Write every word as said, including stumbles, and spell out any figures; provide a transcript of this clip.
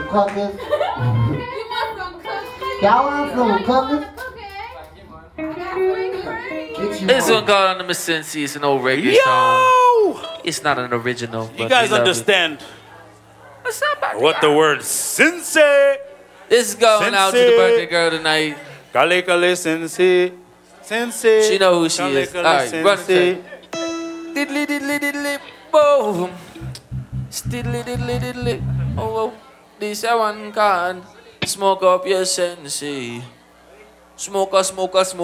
cookies? You want some cookies? Y'all want some cookies? Okay. This one called Under My Sensei. It's an old reggae Yo! song. It's not an original. You but guys we love it. understand What's up, baby what the girl? word sensei? This is going out to the Sensei. birthday girl tonight. Kale kale sensei. Sensei. She know who she Kale is. kale All right, run it. sensei. Diddly diddly diddly, boom. Stiddly diddly diddly. Oh, oh. This a one can smoke up your sensei. Smoke a smoke a smoke.